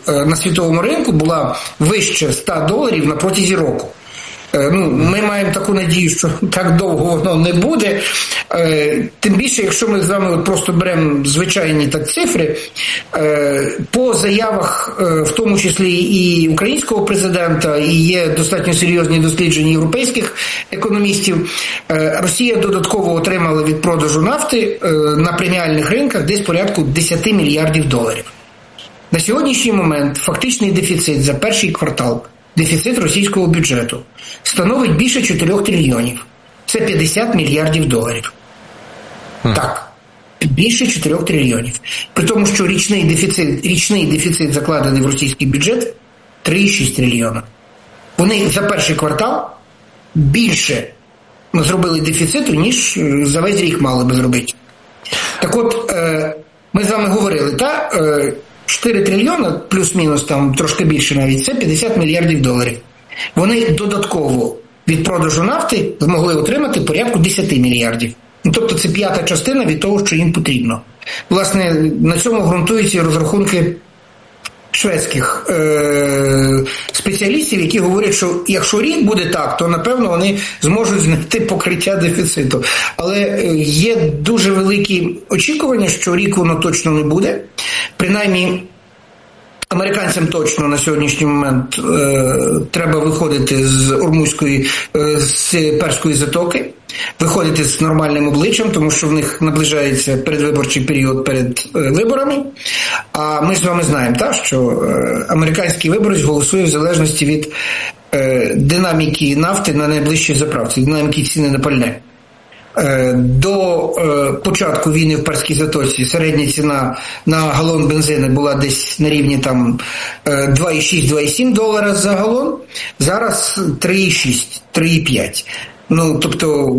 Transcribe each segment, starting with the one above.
на світовому ринку була вище $100 на протязі року. Ми маємо таку надію, що так довго воно не буде. Тим більше, якщо ми з вами просто беремо звичайні цифри, по заявах, в тому числі і українського президента, і є достатньо серйозні дослідження європейських економістів, Росія додатково отримала від продажу нафти на преміальних ринках десь порядку $10 мільярдів. На сьогоднішній момент фактичний дефіцит за перший квартал, дефіцит російського бюджету, становить більше 4 трильйонів. Це $50 мільярдів. Так, більше 4 трильйонів. При тому, що річний дефіцит закладений в російський бюджет 3,6 трильйона. Вони за перший квартал більше зробили дефіциту, ніж за весь рік мали би зробити. Так от, ми з вами говорили, 4 трильйона, плюс-мінус там трошки більше навіть, це $50 мільярдів. Вони додатково від продажу нафти змогли отримати порядку 10 мільярдів. Тобто це 1/5 частина від того, що їм потрібно. Власне, на цьому ґрунтуються розрахунки шведських спеціалістів, які говорять, що якщо рік буде так, то напевно вони зможуть знайти покриття дефіциту. Але є дуже великі очікування, що рік воно точно не буде. Принаймні, американцям точно на сьогоднішній момент треба виходити з з Перської затоки, виходити з нормальним обличчям, тому що в них наближається передвиборчий період перед виборами. А ми з вами знаємо, що американський виборець голосує в залежності від динаміки нафти на найближчій заправці, динаміки ціни на пальне. До початку війни в Перській затоці середня ціна на галон бензину була десь на рівні $2,6-2,7 за галон, зараз 3,6, 3,5. Тобто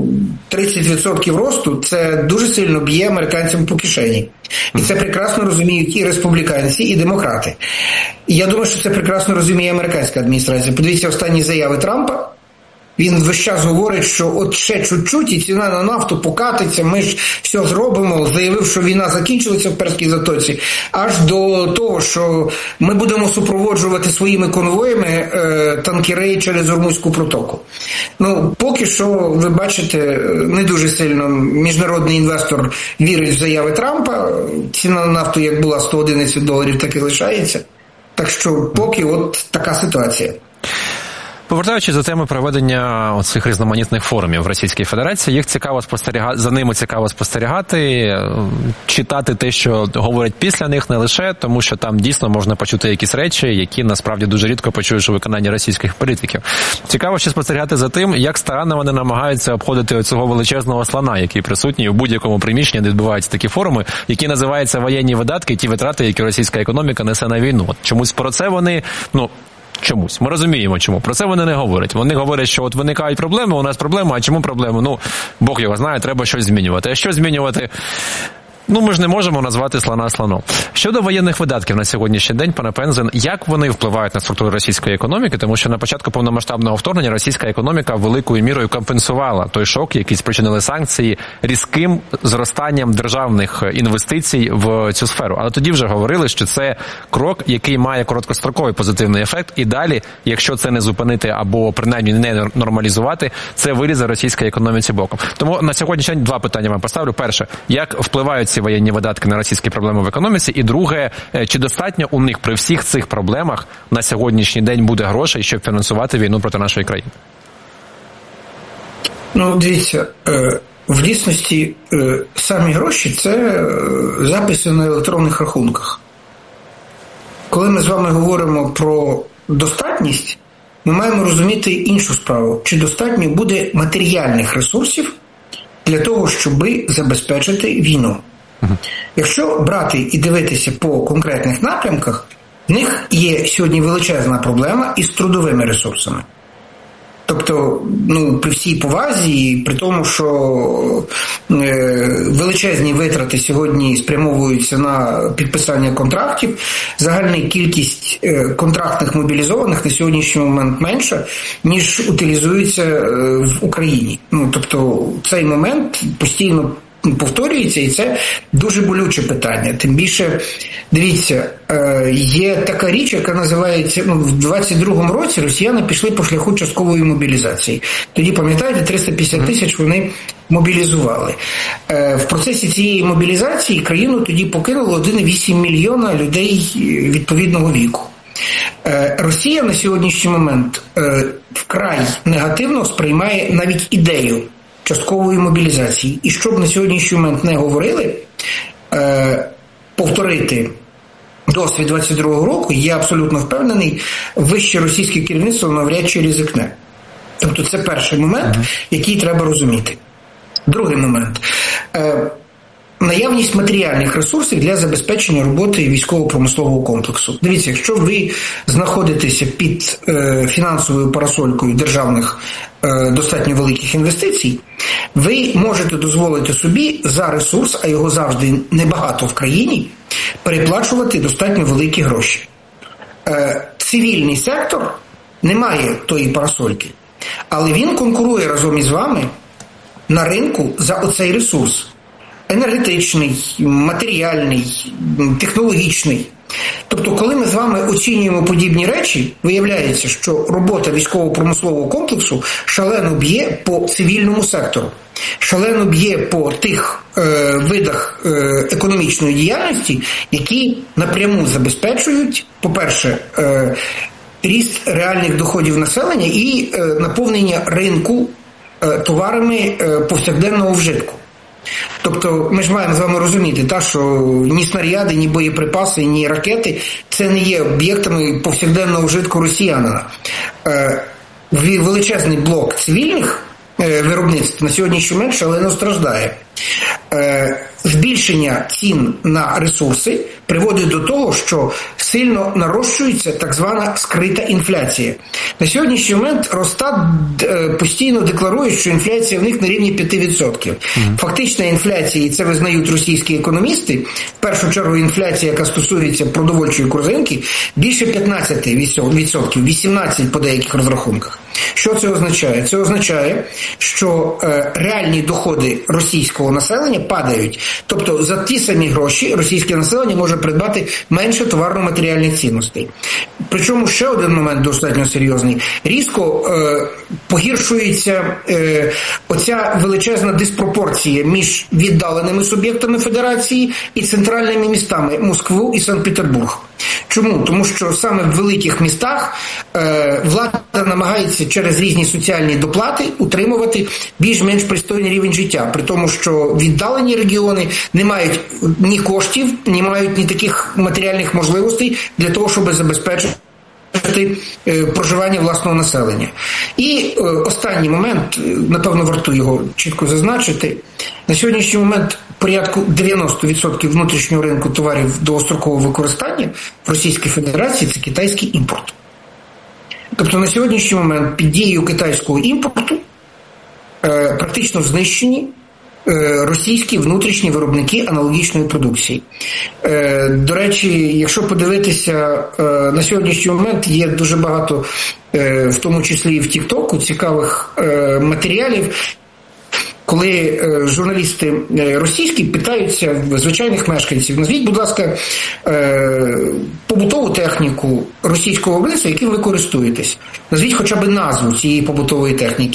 30% росту – це дуже сильно б'є американцям по кишені. І це прекрасно розуміють і республіканці, і демократи. І я думаю, що це прекрасно розуміє американська адміністрація. Подивіться останні заяви Трампа. Він весь час говорить, що от ще чуть-чуть і ціна на нафту покатиться, ми ж все зробимо, заявив, що війна закінчилася в Перській затоці, аж до того, що ми будемо супроводжувати своїми конвоями танкери через Ормузьку протоку. Поки що, ви бачите, не дуже сильно міжнародний інвестор вірить в заяви Трампа, ціна на нафту як була $111, так і лишається. Так що поки от така ситуація. Повертаючись до теми проведення оцих різноманітних форумів в Російській Федерації, їх цікаво спостерігати, за ними цікаво спостерігати, читати те, що говорять після них, не лише, тому що там дійсно можна почути якісь речі, які насправді дуже рідко почуєш у виконанні російських політиків. Цікаво ще спостерігати за тим, як старанно вони намагаються обходити оцього величезного слона, який присутній у будь-якому приміщенні, де відбуваються такі форуми, які називаються воєнні видатки, ті витрати, які російська економіка несе на війну. Чомусь про це вони, чомусь. Ми розуміємо, чому. Про це вони не говорять. Вони говорять, що от виникають проблеми, у нас проблеми, а чому проблеми? Бог його знає, треба щось змінювати. А що змінювати? Ми ж не можемо назвати слона слоном. Щодо воєнних видатків на сьогоднішній день, пане Пензен, як вони впливають на структуру російської економіки? Тому що на початку повномасштабного вторгнення російська економіка великою мірою компенсувала той шок, який спричинили санкції, різким зростанням державних інвестицій в цю сферу. Але тоді вже говорили, що це крок, який має короткостроковий позитивний ефект, і далі, якщо це не зупинити або принаймні не нормалізувати, це вилізе російській економіці боком. Тому на сьогоднішній день 2 питання вам поставлю. Перше, як впливають ці воєнні видатки на російські проблеми в економіці? І друге, чи достатньо у них при всіх цих проблемах на сьогоднішній день буде грошей, щоб фінансувати війну проти нашої країни? Дивіться, в дійсності самі гроші – це записи на електронних рахунках. Коли ми з вами говоримо про достатність, ми маємо розуміти іншу справу. Чи достатньо буде матеріальних ресурсів для того, щоб забезпечити війну? Якщо брати і дивитися по конкретних напрямках, в них є сьогодні величезна проблема із трудовими ресурсами. Тобто, при всій повазі, при тому, що величезні витрати сьогодні спрямовуються на підписання контрактів, загальна кількість контрактних мобілізованих на сьогоднішній момент менша, ніж утилізується в Україні. Тобто, цей момент постійно повторюється, і це дуже болюче питання. Тим більше, дивіться, є така річ, яка називається, в 22-му році росіяни пішли по шляху часткової мобілізації. Тоді, пам'ятаєте, 350 тисяч вони мобілізували. В процесі цієї мобілізації країну тоді покинуло 1,8 мільйона людей відповідного віку. Росія на сьогоднішній момент вкрай негативно сприймає навіть ідею часткової мобілізації. І щоб на сьогоднішній момент не говорили, повторити досвід 22-го року, я абсолютно впевнений, вище російське керівництво навряд чи ризикне. Тобто це перший момент, який треба розуміти. Другий момент. Наявність матеріальних ресурсів для забезпечення роботи військово-промислового комплексу. Дивіться, якщо ви знаходитеся під фінансовою парасолькою державних достатньо великих інвестицій, ви можете дозволити собі за ресурс, а його завжди небагато в країні, переплачувати достатньо великі гроші. Цивільний сектор не має тої парасольки, але він конкурує разом із вами на ринку за оцей ресурс. Енергетичний, матеріальний, технологічний. Тобто, коли ми з вами оцінюємо подібні речі, виявляється, що робота військово-промислового комплексу шалено б'є по цивільному сектору, шалено б'є по тих видах економічної діяльності, які напряму забезпечують, по-перше, ріст реальних доходів населення і наповнення ринку товарами повсякденного вжитку. Тобто ми ж маємо з вами розуміти, що ні снаряди, ні боєприпаси, ні ракети – це не є об'єктами повсякденного вжитку росіянина. Величезний блок цивільних виробництв на сьогоднішній момент шалено страждає. Збільшення цін на ресурси приводить до того, що сильно нарощується так звана скрита інфляція. На сьогоднішній момент Росстат постійно декларує, що інфляція в них на рівні 5%. Фактична інфляція, і це визнають російські економісти, в першу чергу інфляція, яка стосується продовольчої корзинки, більше 15%, 18% по деяких розрахунках. Що це означає? Це означає, що реальні доходи російського населення падають. Тобто за ті самі гроші російське населення може придбати менше товарно-матеріальних цінностей. Причому ще один момент достатньо серйозний. Різко погіршується оця величезна диспропорція між віддаленими суб'єктами федерації і центральними містами Москву і Санкт-Петербург. Чому? Тому що саме в великих містах влада намагається через різні соціальні доплати утримувати більш-менш пристойний рівень життя, при тому, що віддалені регіони не мають ні коштів, не мають ні таких матеріальних можливостей для того, щоб забезпечити проживання власного населення. І останній момент, напевно, варто його чітко зазначити. На сьогоднішній момент порядку 90% внутрішнього ринку товарів довгострокового використання в Російській Федерації – це китайський імпорт. Тобто на сьогоднішній момент під дією китайського імпорту практично знищені російські внутрішні виробники аналогічної продукції. До речі, якщо подивитися, на сьогоднішній момент є дуже багато, в тому числі і в Тік-Току, цікавих матеріалів, коли журналісти російські питаються звичайних мешканців: назвіть, будь ласка, побутову техніку російського виробництва, яким ви користуєтесь. Назвіть хоча б назву цієї побутової техніки.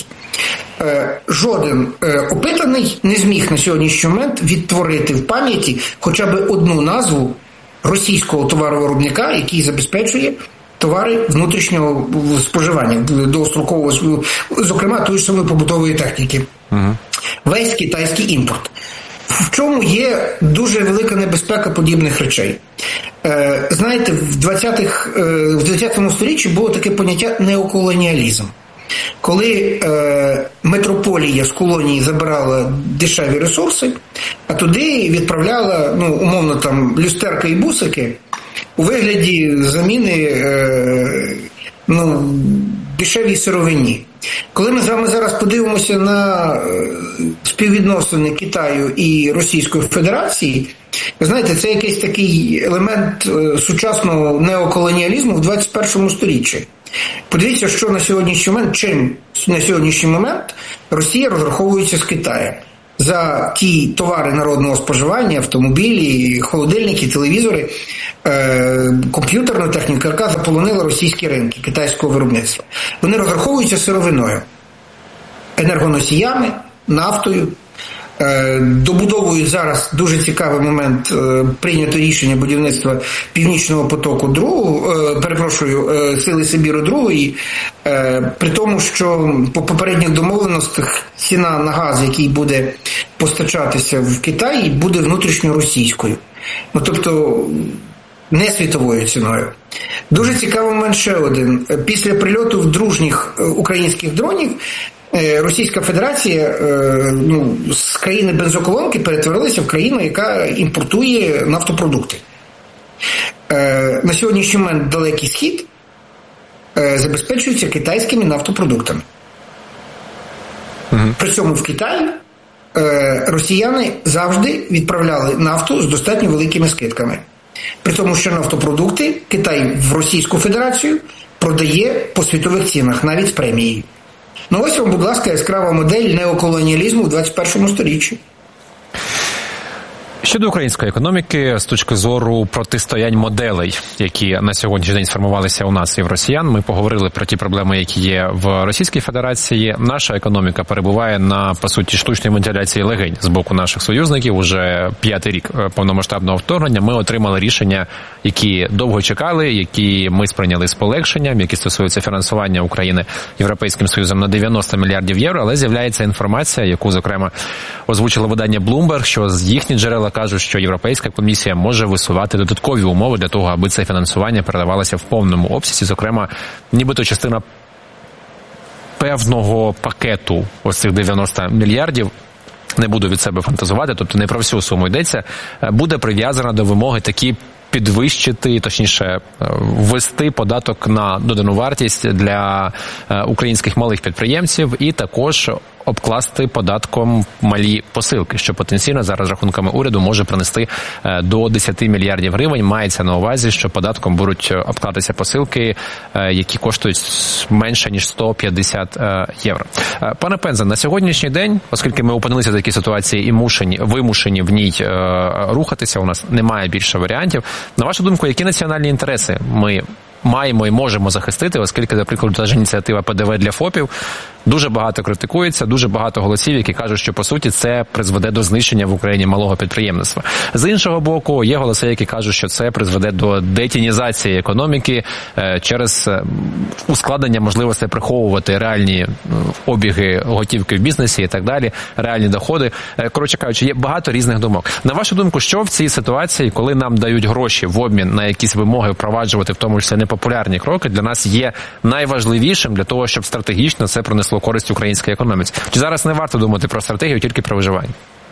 Жоден опитаний не зміг на сьогоднішній момент відтворити в пам'яті хоча б одну назву російського товаровиробника, який забезпечує товари внутрішнього споживання, довгострокового, зокрема, тої ж самої побутової техніки. Весь китайський імпорт. В чому є дуже велика небезпека подібних речей? Знаєте, в 20 сторіччі було таке поняття неоколоніалізм. Коли метрополія з колонії забирала дешеві ресурси, а туди відправляла, умовно, там, люстерка і бусики у вигляді заміни дешевій сировині. Коли ми з вами зараз подивимося на співвідносини Китаю і Російської Федерації, ви знаєте, це якийсь такий елемент сучасного неоколоніалізму в 21 сторіччі. Подивіться, що на сьогоднішній момент, чим на сьогоднішній момент Росія розраховується з Китаєм. за ті товари народного споживання, автомобілі, холодильники, телевізори, комп'ютерну техніку, яка заполонила російські ринки китайського виробництва. Вони розраховуються сировиною, енергоносіями, нафтою. Добудовують зараз, дуже цікавий момент, прийнято рішення будівництва Північного потоку Сили Сибіру другої, при тому, що по попередніх домовленостях ціна на газ, який буде постачатися в Китаї, буде внутрішньоросійською. Тобто не світовою ціною. Дуже цікавий момент ще один. Після прильоту дружніх українських дронів Російська Федерація з країни бензоколонки перетворилася в країну, яка імпортує нафтопродукти. На сьогоднішній момент Далекий Схід забезпечується китайськими нафтопродуктами. При цьому в Китай росіяни завжди відправляли нафту з достатньо великими скидками. При тому, що нафтопродукти Китай в Російську Федерацію продає по світових цінах, навіть з премією. Ось вам, будь ласка, яскрава модель неоколоніалізму в 21 сторіччі. Щодо української економіки, з точки зору протистоянь моделей, які на сьогоднішній день сформувалися у нас і в росіян, ми поговорили про ті проблеми, які є в Російській Федерації. Наша економіка перебуває на, по суті, штучній вентиляції легень з боку наших союзників. Уже 5-й рік повномасштабного вторгнення ми отримали рішення, які довго чекали, які ми сприйняли з полегшенням, які стосуються фінансування України Європейським Союзом на 90 мільярдів євро, але з'являється інформація, яку, зокрема, озвучило видання Bloomberg, що з їхніх джерел кажуть, що Європейська комісія може висувати додаткові умови для того, аби це фінансування передавалося в повному обсязі, зокрема, нібито частина певного пакету ось цих 90 мільярдів, не буду від себе фантазувати, тобто не про всю суму йдеться, буде прив'язана до вимоги такі підвищити, точніше, ввести податок на додану вартість для українських малих підприємців і також обкласти податком малі посилки, що потенційно зараз рахунками уряду може принести до 10 мільярдів гривень. Мається на увазі, що податком будуть обкладатися посилки, які коштують менше, ніж 150 євро. Пане Пенза, на сьогоднішній день, оскільки ми опинилися в такій ситуації і вимушені в ній рухатися, у нас немає більше варіантів. На вашу думку, які національні інтереси ми маємо і можемо захистити, оскільки, наприклад, та ж ініціатива ПДВ для ФОПів дуже багато критикується, дуже багато голосів, які кажуть, що, по суті, це призведе до знищення в Україні малого підприємництва. З іншого боку, є голоси, які кажуть, що це призведе до детінізації економіки через ускладнення можливостей приховувати реальні обіги готівки в бізнесі і так далі, реальні доходи. Коротше кажучи, є багато різних думок. На вашу думку, що в цій ситуації, коли нам дають гроші в обмін на якісь вимоги впроваджувати, в тому числі непопулярні кроки, для нас є найважливішим для того, щоб стратегічно це принесло користь українській економіці? Чи зараз не варто думати про стратегію, тільки про виживання?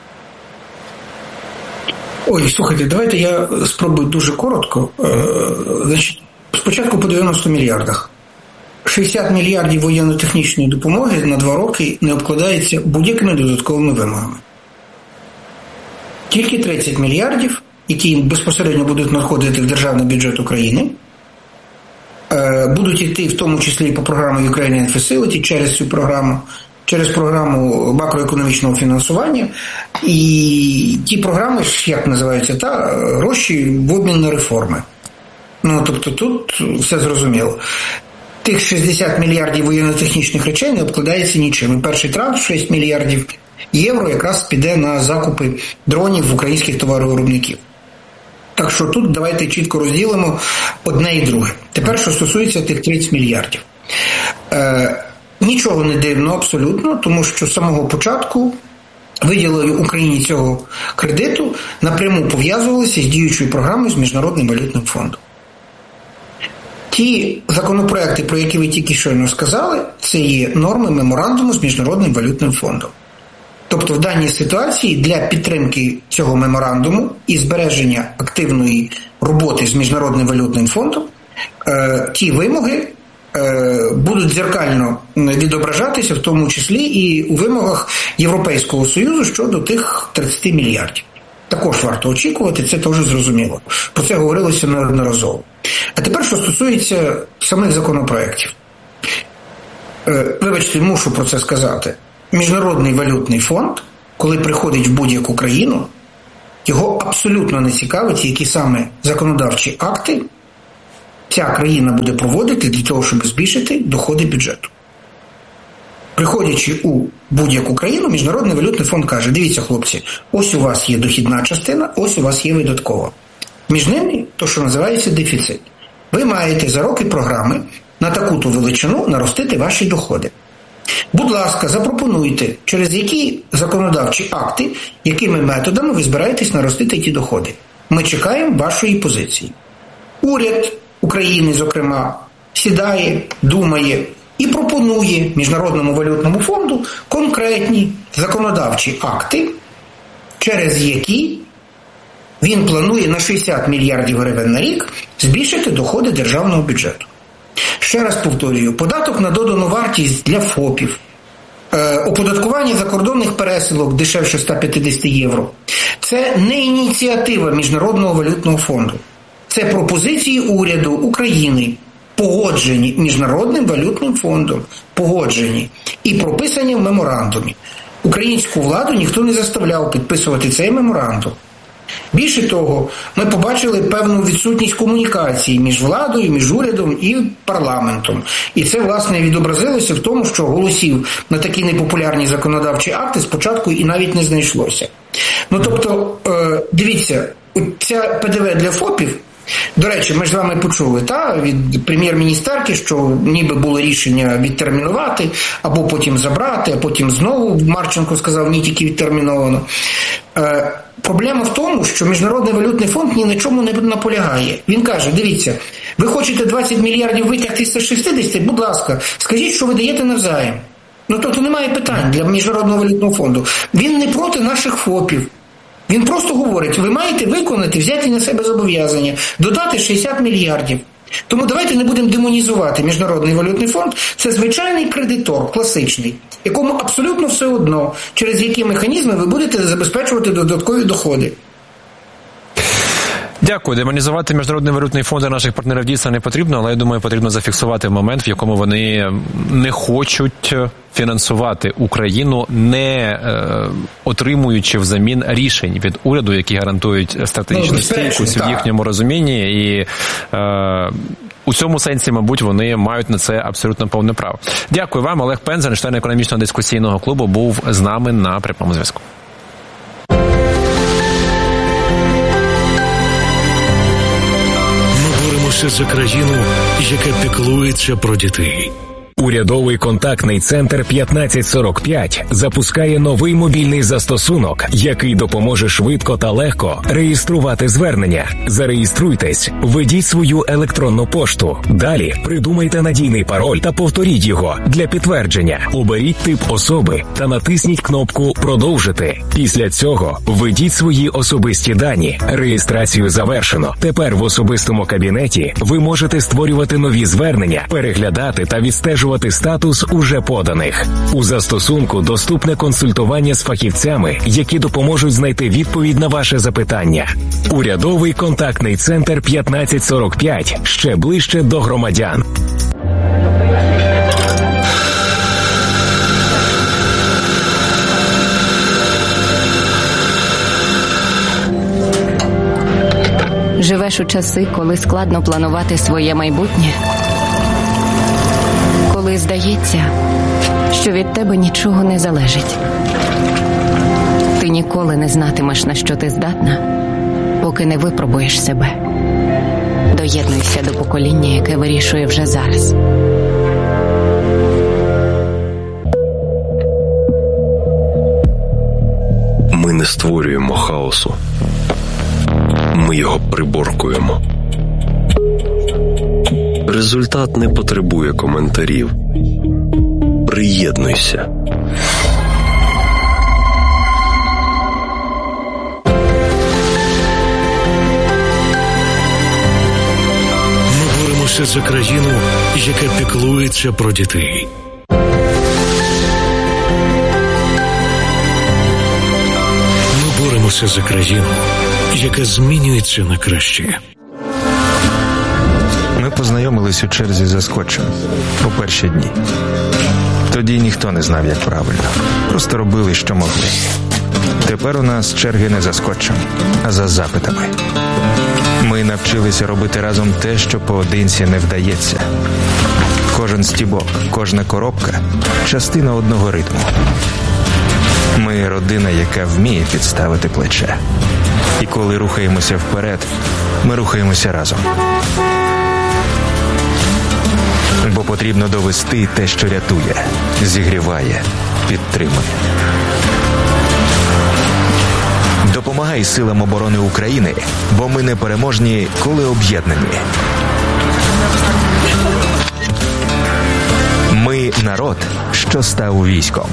Ой, слухайте, давайте я спробую дуже коротко. Значить, спочатку по 90 мільярдах. 60 мільярдів воєнно-технічної допомоги на 2 роки не обкладається будь-якими додатковими вимогами. Тільки 30 мільярдів, які безпосередньо будуть надходити в державний бюджет України, будуть йти в тому числі по програмі Ukrainian Facility через цю програму, через програму макроекономічного фінансування. І ті програми, як називаються, гроші в обмін на реформи. Тобто тут все зрозуміло. Тих 60 мільярдів воєнно-технічних речей не обкладається нічим. І перший транш 6 мільярдів євро якраз піде на закупи дронів в українських товаровиробників. Так що тут давайте чітко розділимо одне і друге. Тепер, що стосується тих 30 мільярдів. Нічого не дивно абсолютно, тому що з самого початку виділення Україні цього кредиту напряму пов'язувалися з діючою програмою з Міжнародним валютним фондом. Ті законопроекти, про які ви тільки щойно сказали, це є норми меморандуму з Міжнародним валютним фондом. Тобто в даній ситуації для підтримки цього меморандуму і збереження активної роботи з Міжнародним валютним фондом ті вимоги будуть дзеркально відображатися, в тому числі і у вимогах Європейського Союзу щодо тих 30 мільярдів. Також варто очікувати, це теж зрозуміло. Про це говорилося неодноразово. А тепер, що стосується самих законопроєктів. Вибачте, мушу про це сказати. Міжнародний валютний фонд коли приходить в будь-яку країну, його абсолютно не цікавить, які саме законодавчі акти ця країна буде проводити для того, щоб збільшити доходи бюджету. Приходячи у будь-яку країну, Міжнародний валютний фонд каже: дивіться, хлопці, ось у вас є дохідна частина, ось у вас є видаткова. Між ними то, що називається дефіцит. Ви маєте за роки програми на таку-то величину наростити ваші доходи. Будь ласка, запропонуйте, через які законодавчі акти, якими методами ви збираєтесь наростити ті доходи. Ми чекаємо вашої позиції. Уряд України, зокрема, сідає, думає і пропонує Міжнародному валютному фонду конкретні законодавчі акти, через які він планує на 60 мільярдів гривень на рік збільшити доходи державного бюджету. Ще раз повторюю, податок на додану вартість для ФОПів, оподаткування закордонних пересилок дешевше 150 євро – це не ініціатива Міжнародного валютного фонду. Це пропозиції уряду України, погоджені Міжнародним валютним фондом, погоджені і прописані в меморандумі. Українську владу ніхто не заставляв підписувати цей меморандум. Більше того, ми побачили певну відсутність комунікації між владою, між урядом і парламентом. І це, власне, відобразилося в тому, що голосів на такі непопулярні законодавчі акти спочатку і навіть не знайшлося. Ну, тобто, дивіться, ця ПДВ для ФОПів, до речі, ми ж з вами почули від прем'єр-міністерки, що ніби було рішення відтермінувати, або потім забрати, а потім знову Марченко сказав, ні, тільки відтерміновано. Проблема в тому, що Міжнародний валютний фонд ні на чому не наполягає. Він каже: дивіться, ви хочете 20 мільярдів витягти з 60, будь ласка, скажіть, що ви даєте навзаєм. Ну, тобто немає питань для Міжнародного валютного фонду. Він не проти наших ФОПів. Він просто говорить: ви маєте виконати, взяти на себе зобов'язання, додати 60 мільярдів. Тому давайте не будемо демонізувати Міжнародний валютний фонд. Це звичайний кредитор, класичний, якому абсолютно все одно, через які механізми ви будете забезпечувати додаткові доходи. Дякую. Демонізувати Міжнародний валютний фонд для наших партнерів дійсно не потрібно, але я думаю, потрібно зафіксувати момент, в якому вони не хочуть фінансувати Україну, не отримуючи взамін рішень від уряду, які гарантують стратегічну стійкість в їхньому розумінні. І у цьому сенсі, мабуть, вони мають на це абсолютно повне право. Дякую вам. Олег Пензен, член економічного дискусійного клубу, був з нами на прямому зв'язку. За країну, яка піклується про дітей. Урядовий контактний центр 1545 запускає новий мобільний застосунок, який допоможе швидко та легко реєструвати звернення. Зареєструйтесь, введіть свою електронну пошту. Далі придумайте надійний пароль та повторіть його для підтвердження. Оберіть тип особи та натисніть кнопку «Продовжити». Після цього введіть свої особисті дані. Реєстрацію завершено. Тепер в особистому кабінеті ви можете створювати нові звернення, переглядати та відстежувати статус уже поданих. У застосунку доступне консультування з фахівцями, які допоможуть знайти відповідь на ваше запитання. Урядовий контактний центр 1545. Ще ближче до громадян. Живеш у часи, коли складно планувати своє майбутнє? Коли здається, що від тебе нічого не залежить. Ти ніколи не знатимеш, на що ти здатна, поки не випробуєш себе. Доєднуйся до покоління, яке вирішує вже зараз. Ми не створюємо хаосу. Ми його приборкуємо. Результат не потребує коментарів. Приєднуйся. Ми боремося за країну, яка піклується про дітей. Ми боремося за країну, яка змінюється на краще. Ми познайомились у черзі за скотчем у перші дні. Тоді ніхто не знав, як правильно. Просто робили, що могли. Тепер у нас черги не за скотчем, а за запитами. Ми навчилися робити разом те, що поодинці не вдається. Кожен стібок, кожна коробка – частина одного ритму. Ми родина, яка вміє підставити плече. І коли рухаємося вперед, ми рухаємося разом. Бо потрібно довести те, що рятує, зігріває, підтримує. Допомагай силам оборони України, бо ми непереможні, коли об'єднані. Ми – народ, що став військом.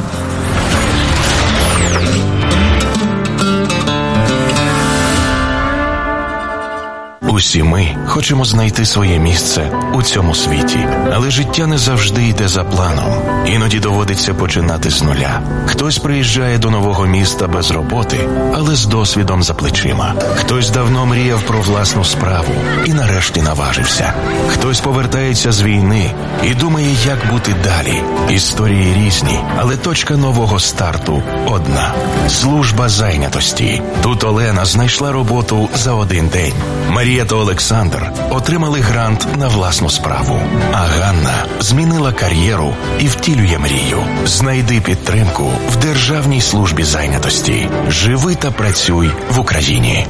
Усі ми хочемо знайти своє місце у цьому світі, але життя не завжди йде за планом. Іноді доводиться починати з нуля. Хтось приїжджає до нового міста без роботи, але з досвідом за плечима. Хтось давно мріяв про власну справу і нарешті наважився. Хтось повертається з війни і думає, як бути далі. Історії різні, але точка нового старту одна – служба зайнятості. Тут Олена знайшла роботу за один день. Марія та Олександр отримали грант на власну справу. А Ганна змінила кар'єру і втілює мрію. Знайди підтримку в Державній службі зайнятості. Живи та працюй в Україні.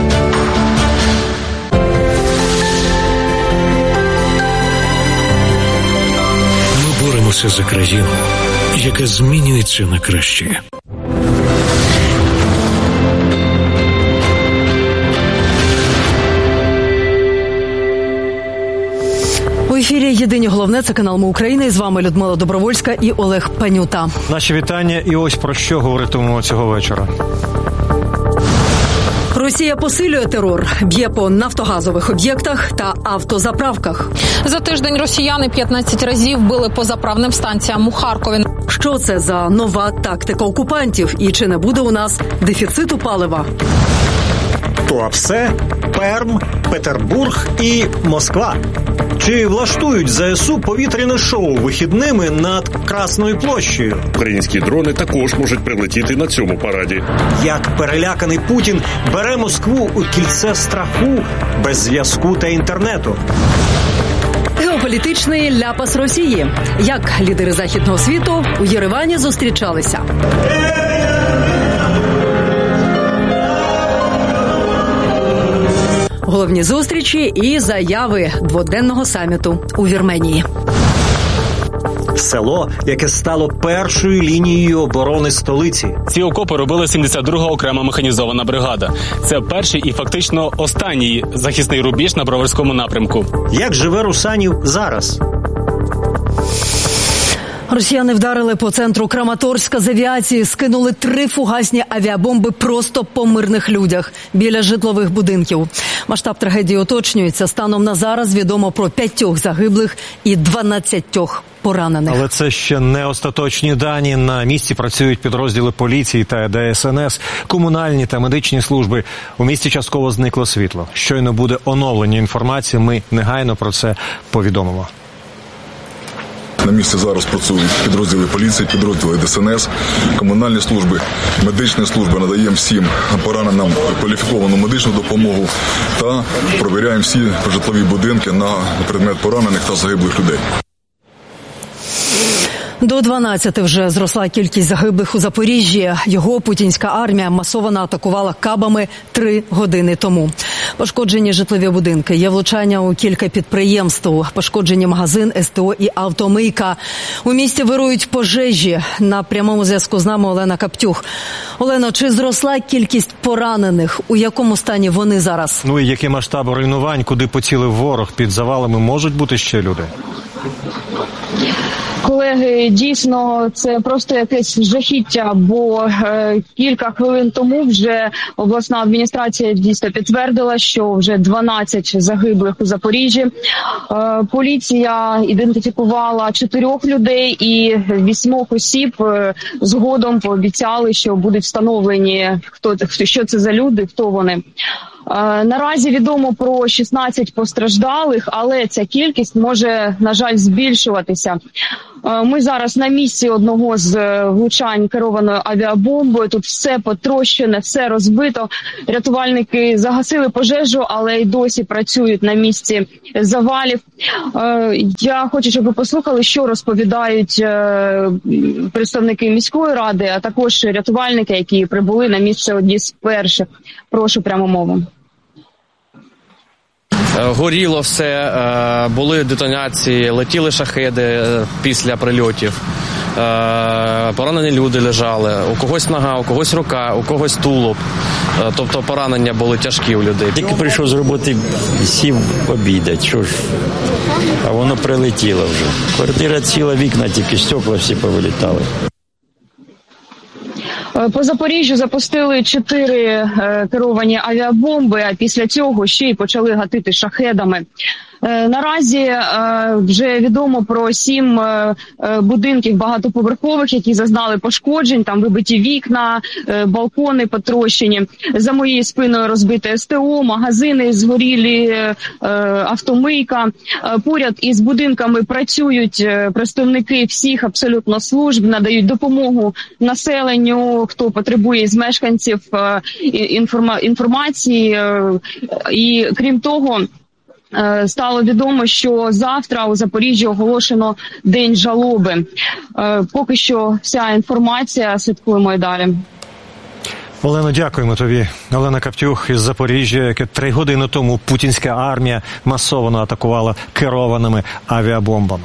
Ми боремося за країну, яка змінюється на краще. У ефірі «Єдині головне» – це канал «Ми Україна». І з вами Людмила Добровольська і Олег Панюта. Наші вітання, і ось про що говоритимемо цього вечора. Росія посилює терор, б'є по нафтогазових об'єктах та автозаправках. За тиждень росіяни 15 разів били по заправним станціям у Харкові. Що це за нова тактика окупантів? І чи не буде у нас дефіциту палива? Туапсе, Перм, Петербург і Москва. Чи влаштують ЗСУ повітряне шоу вихідними над Красною площею? Українські дрони також можуть прилетіти на цьому параді. Як переляканий Путін бере Москву у кільце страху без зв'язку та інтернету? Геополітичний ляпас Росії. Як лідери західного світу у Єревані зустрічалися? Головні зустрічі і заяви дводенного саміту у Вірменії. Село, яке стало першою лінією оборони столиці. Ці окопи робила 72-га окрема механізована бригада. Це перший і фактично останній захисний рубіж на Броварському напрямку. Як живе Русанів зараз? Росіяни вдарили по центру Краматорська з авіації, скинули 3 фугасні авіабомби просто по мирних людях біля житлових будинків. Масштаб трагедії уточнюється. Станом на зараз відомо про 5 загиблих і 12 поранених. Але це ще не остаточні дані. На місці працюють підрозділи поліції та ДСНС, комунальні та медичні служби. У місті частково зникло світло. Щойно буде оновлення інформації, ми негайно про це повідомимо. На місці зараз працюють підрозділи поліції, підрозділи ДСНС, комунальні служби, медичні служби. Надаємо всім пораненим кваліфіковану медичну допомогу та провіряємо всі житлові будинки на предмет поранених та загиблих людей. До 12 вже зросла кількість загиблих у Запоріжжі. Його путінська армія масово атакувала кабами 3 години тому. Пошкоджені житлові будинки, є влучання у кілька підприємств, пошкоджені магазин, СТО і автомийка. У місті вирують пожежі. На прямому зв'язку з нами Олена Каптюх. Олено, чи зросла кількість поранених? У якому стані вони зараз? Ну і які масштаби руйнувань, куди поцілив ворог? Під завалами можуть бути ще люди? Колеги, дійсно, це просто якесь жахіття, бо кілька хвилин тому вже обласна адміністрація дійсно підтвердила, що вже 12 загиблих у Запоріжжі. Поліція ідентифікувала 4 людей і 8 осіб згодом пообіцяли, що будуть встановлені, що це за люди, хто вони. Наразі відомо про 16 постраждалих, але ця кількість може, на жаль, збільшуватися. Ми зараз на місці одного з влучань керованою авіабомбою. Тут все потрощене, все розбито. Рятувальники загасили пожежу, але й досі працюють на місці завалів. Я хочу, щоб ви послухали, що розповідають представники міської ради, а також рятувальники, які прибули на місце одні з перших. Прошу прямо мову. Горіло все, були детонації, летіли шахеди після прильотів, поранені люди лежали, у когось нога, у когось рука, у когось тулуб, тобто поранення були тяжкі у людей. Тільки прийшов з роботи, сів обідати, що ж, а воно прилетіло вже. Квартира ціла, вікна тільки, стекла всі повилітали. По Запоріжжю запустили 4 керовані авіабомби, а після цього ще й почали гатити шахедами. Наразі вже відомо про 7 будинків багатоповерхових, які зазнали пошкоджень, там вибиті вікна, балкони потрощені. За моєю спиною розбите СТО, магазини згорілі, автомийка. Поряд із будинками працюють представники всіх абсолютно служб, надають допомогу населенню, хто потребує з мешканців інформації. І крім того, стало відомо, що завтра у Запоріжжі оголошено День жалоби. Поки що вся інформація, слідкуємо і далі. Олено, дякуємо тобі. Олена Каптюх із Запоріжжя, яке 3 години тому путінська армія масово атакувала керованими авіабомбами.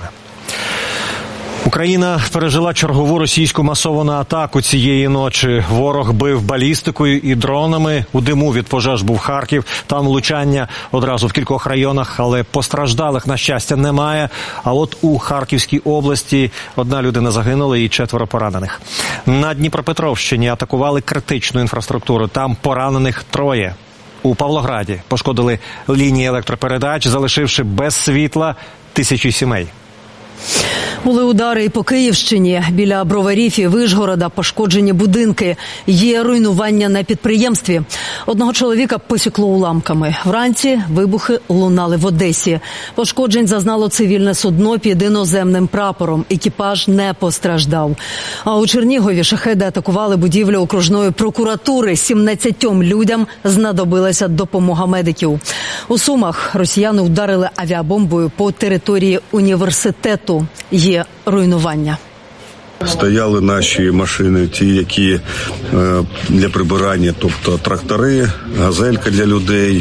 Україна пережила чергову російську масовану атаку цієї ночі. Ворог бив балістикою і дронами. У диму від пожеж був Харків. Там влучання одразу в кількох районах, але постраждалих, на щастя, немає. А от у Харківській області 1 людина загинула і 4 поранених. На Дніпропетровщині атакували критичну інфраструктуру. Там поранених 3. У Павлограді пошкодили лінії електропередач, залишивши без світла тисячі сімей. Були удари і по Київщині. Біля Броварів і Вишгорода пошкоджені будинки. Є руйнування на підприємстві. Одного чоловіка посікло уламками. Вранці вибухи лунали в Одесі. Пошкоджень зазнало цивільне судно під іноземним прапором. Екіпаж не постраждав. А у Чернігові шахеди атакували будівлю окружної прокуратури. 17 людям знадобилася допомога медиків. У Сумах росіяни ударили авіабомбою по території університету. Є руйнування. Стояли наші машини, ті, які для прибирання, тобто трактори, газелька для людей.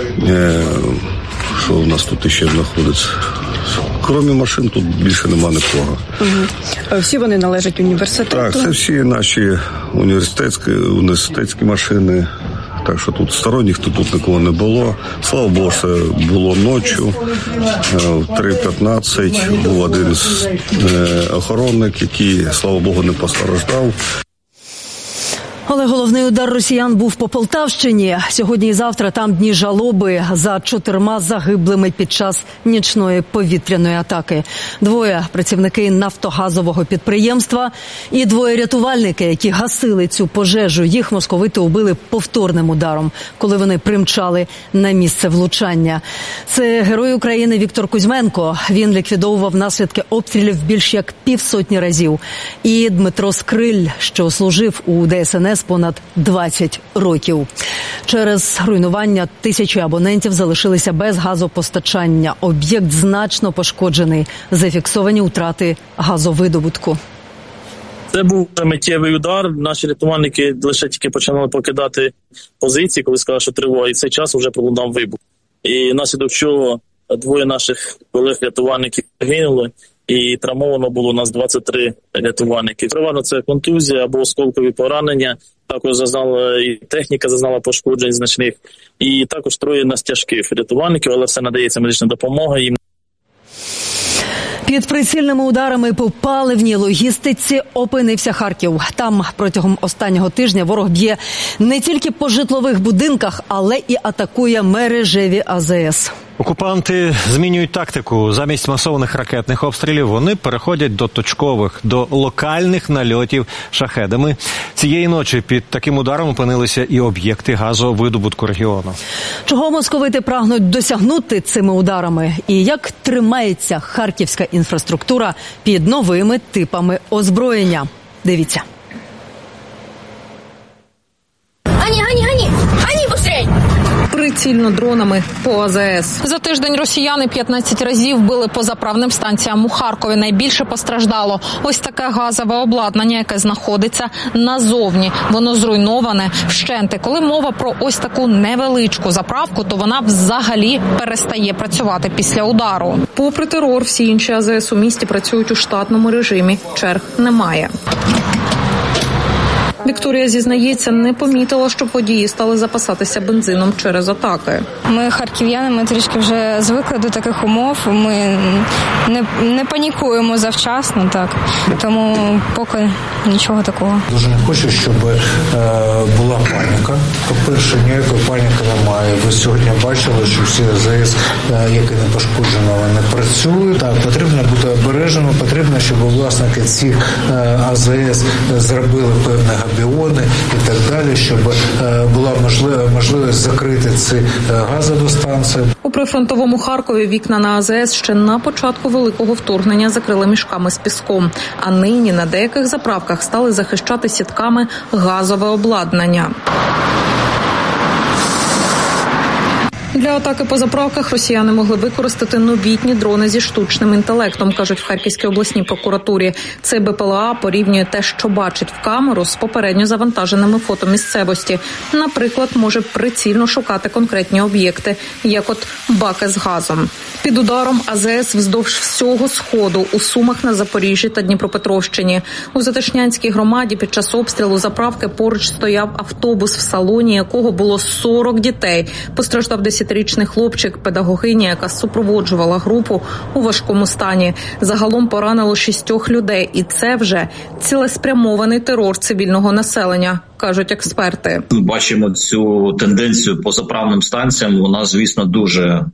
Що у нас тут ще знаходиться? Крім машин, тут більше нема нікого. Всі вони належать університету? Так, це всі наші університетські машини. Так що тут сторонніх тут нікого не було. Слава Богу, це було ночі. В 3:15 був один з охоронник, який, слава Богу, не постраждав. Але головний удар росіян був по Полтавщині. Сьогодні і завтра там дні жалоби за 4 загиблими під час нічної повітряної атаки. 2 працівники нафтогазового підприємства і 2 рятувальники, які гасили цю пожежу. Їх московити убили повторним ударом, коли вони примчали на місце влучання. Це герой України Віктор Кузьменко. Він ліквідовував наслідки обстрілів більш як 150 разів. І Дмитро Скриль, що служив у ДСНС понад 20 років. Через руйнування тисячі абонентів залишилися без газопостачання. Об'єкт значно пошкоджений. Зафіксовані втрати газовидобутку. Це був миттєвий удар. Наші рятувальники лише тільки починали покидати позиції, коли сказали, що тривога. І в цей час вже пролунав вибух. І наслідок чого 2 наших колег-рятувальників загинули. І травмовано було у нас 23 рятувальники. Переважно це контузія або осколкові поранення. Також і техніка зазнала пошкоджень значних. І також 3 нас тяжких рятувальників, але все надається медична допомога їм. Під прицільними ударами по паливній логістиці опинився Харків. Там протягом останнього тижня ворог б'є не тільки по житлових будинках, але і атакує мережеві АЗС. Окупанти змінюють тактику. Замість масованих ракетних обстрілів вони переходять до точкових, до локальних нальотів шахедами. Цієї ночі під таким ударом опинилися і об'єкти газовидобутку регіону. Чого московити прагнуть досягнути цими ударами? І як тримається харківська інфраструктура під новими типами озброєння? Дивіться. Ані, быстрей! Прицільно дронами по АЗС. За тиждень росіяни 15 разів били по заправним станціям у Харкові. Найбільше постраждало ось таке газове обладнання, яке знаходиться назовні. Воно зруйноване вщенти. Коли мова про ось таку невеличку заправку, то вона взагалі перестає працювати після удару. Попри терор, всі інші АЗС у місті працюють у штатному режимі. Черг немає. Вікторія зізнається, не помітила, що водії стали запасатися бензином через атаки. Ми харків'яни, ми трішки вже звикли до таких умов. Ми не панікуємо завчасно, так. Тому поки нічого такого. Дуже не хочу, щоб була паніка. По-перше, ніякої паніки немає. Ви сьогодні бачили, що всі АЗС, які не пошкоджено, вони працюють. Так, потрібно бути обережними, потрібно, щоб власники цих АЗС зробили певне біони і так далі, щоб була можливість закрити ці газодостанції. У прифронтовому Харкові вікна на АЗС ще на початку великого вторгнення закрили мішками з піском, а нині на деяких заправках стали захищати сітками газове обладнання. Для атаки по заправках росіяни могли використати новітні дрони зі штучним інтелектом, кажуть в Харківській обласній прокуратурі. Цей БПЛА порівнює те, що бачить в камеру, з попередньо завантаженими фото місцевості. Наприклад, може прицільно шукати конкретні об'єкти, як от баки з газом. Під ударом АЗС вздовж всього Сходу, у Сумах на Запоріжжі та Дніпропетровщині. У Затишнянській громаді під час обстрілу заправки поруч стояв автобус, в салоні якого було 40 дітей. Постраждав 10-річний хлопчик, педагогиня, яка супроводжувала групу у важкому стані. Загалом поранило 6 людей. І це вже цілеспрямований терор цивільного населення, кажуть експерти. Бачимо цю тенденцію по заправним станціям. Вона, звісно, дуже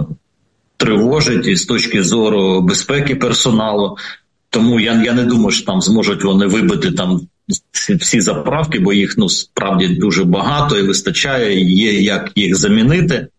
тривожить і з точки зору безпеки персоналу. Тому я не думаю, що там зможуть вони вибити там всі заправки, бо їх справді дуже багато і вистачає, є як їх замінити.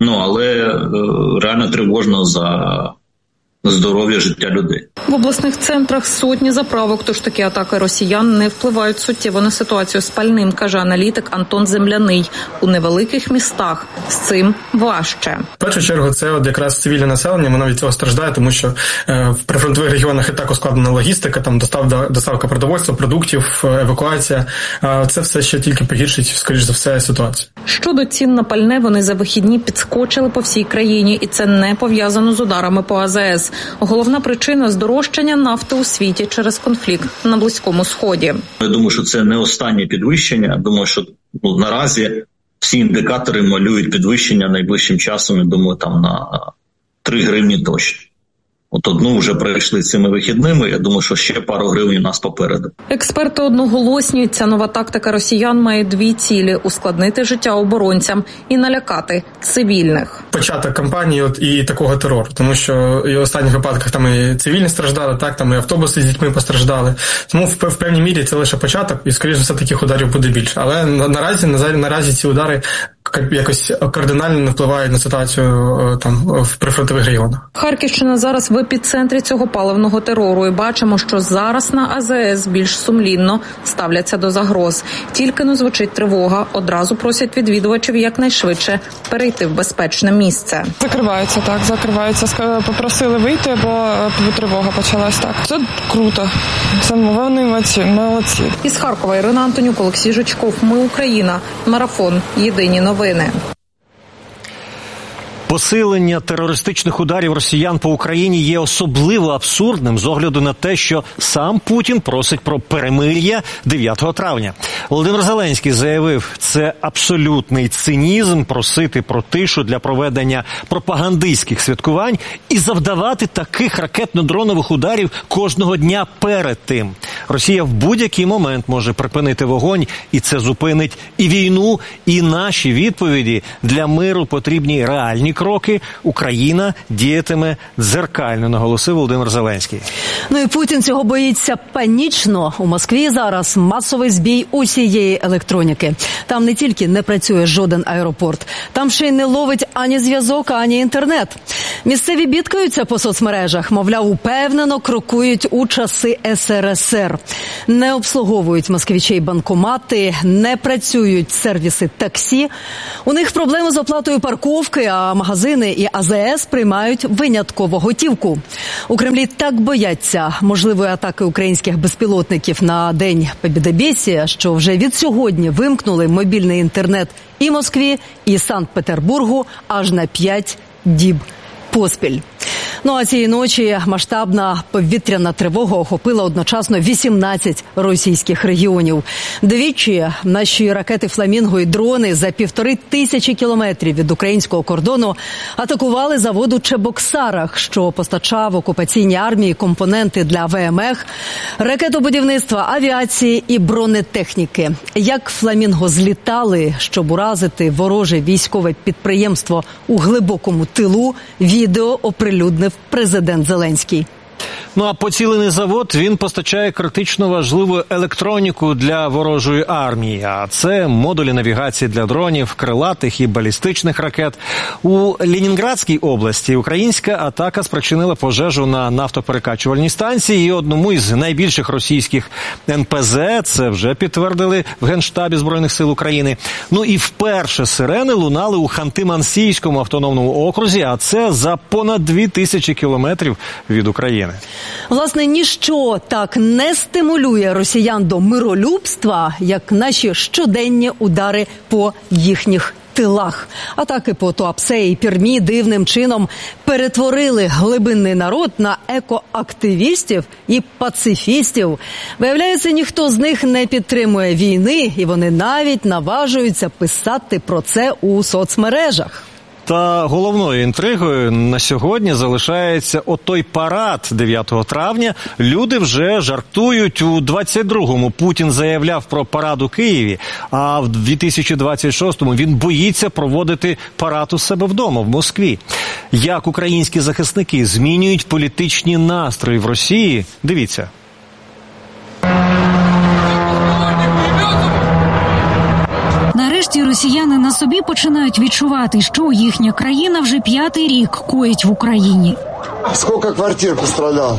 Але реально тривожно за здоров'я, життя людей. В обласних центрах сотні заправок, тож такі атаки росіян не впливають суттєво на ситуацію з пальним, каже аналітик Антон Земляний. У невеликих містах з цим важче. В першу чергу це якраз цивільне населення, воно від цього страждає, тому що в прифронтових регіонах і так ускладнена логістика, там доставка продовольства, продуктів, евакуація. Це все ще тільки погіршить, скоріш за все, ситуацію. Щодо цін на пальне, вони за вихідні підскочили по всій країні, і це не пов'язано з ударами по АЗС. Головна причина – здорожчання нафти у світі через конфлікт на Близькому Сході. Я думаю, що це не останнє підвищення. Думаю, що наразі всі індикатори малюють підвищення найближчим часом, я думаю, там на 3 гривні точно. Одну вже пройшли цими вихідними, я думаю, що ще пару гривень у нас попереду. Експерти одноголосні, ця нова тактика росіян має 2 цілі – ускладнити життя оборонцям і налякати цивільних. Початок кампанії і такого терору, тому що і в останніх випадках там і цивільні страждали, там і автобуси з дітьми постраждали. Тому в певній мірі це лише початок, і, скоріш за все, таких ударів буде більше. Але наразі ці удари якось кардинально не впливають на ситуацію в прифронтових регіонах. Харківщина зараз в епіцентрі цього паливного терору, і бачимо, що зараз на АЗС більш сумлінно ставляться до загроз. Тільки не звучить тривога, одразу просять відвідувачів якнайшвидше перейти в безпечне місце. Закриваються. Попросили вийти, бо тривога почалась так. Це круто. Це вони молодці. Із Харкова Ірина Антонюк, Олексій Жучков. Ми Україна. Марафон. Єдині новини. Посилення терористичних ударів росіян по Україні є особливо абсурдним з огляду на те, що сам Путін просить про перемир'я 9 травня. Володимир Зеленський заявив, це абсолютний цинізм просити про тишу для проведення пропагандистських святкувань і завдавати таких ракетно-дронових ударів кожного дня перед тим. Росія в будь-який момент може припинити вогонь, і це зупинить і війну, і наші відповіді. Для миру потрібні реальні кроки. кроки, Україна діятиме дзеркально, наголосив Володимир Зеленський. Ну і Путін цього боїться панічно. У Москві зараз масовий збій усієї електроніки. Там не тільки не працює жоден аеропорт, там ще й не ловить ані зв'язок, ані інтернет. Місцеві бідкаються по соцмережах, мовляв, упевнено крокують у часи СРСР. Не обслуговують москвичей банкомати, не працюють сервіси таксі. У них проблеми з оплатою парковки, а магазини і АЗС приймають винятково готівку. У Кремлі так бояться можливої атаки українських безпілотників на День Побєдобєсія, що вже від сьогодні вимкнули мобільний інтернет і Москві, і Санкт-Петербургу аж на 5 діб поспіль. Ну а цієї ночі масштабна повітряна тривога охопила одночасно 18 російських регіонів. Двічі наші ракети «Фламінго» і дрони за 1500 кілометрів від українського кордону атакували завод у Чебоксарах, що постачав окупаційній армії компоненти для ВМХ, ракетобудівництва, авіації і бронетехніки. Як «Фламінго» злітали, щоб уразити вороже військове підприємство у глибокому тилу, відео оприлюднив президент Зеленський. Ну а поцілений завод, він постачає критично важливу електроніку для ворожої армії. А це модулі навігації для дронів, крилатих і балістичних ракет. У Ленінградській області українська атака спричинила пожежу на нафтоперекачувальній станції і одному із найбільших російських НПЗ. Це вже підтвердили в Генштабі Збройних сил України. Ну і вперше сирени лунали у Ханти-Мансійському автономному окрузі, а це за понад 2000 кілометрів від України. Власне, ніщо так не стимулює росіян до миролюбства, як наші щоденні удари по їхніх тилах. Атаки по Туапсе і Пермі дивним чином перетворили глибинний народ на екоактивістів і пацифістів. Виявляється, ніхто з них не підтримує війни, і вони навіть наважуються писати про це у соцмережах. Та головною інтригою на сьогодні залишається отой парад 9 травня. Люди вже жартують. У 22-му Путін заявляв про парад у Києві, а в 2026-му він боїться проводити парад у себе вдома, в Москві. Як українські захисники змінюють політичні настрої в Росії? Дивіться. Нарешті росіяни на собі починають відчувати, що їхня країна вже 5-й рік коїть в Україні. Скільки квартир пострадало?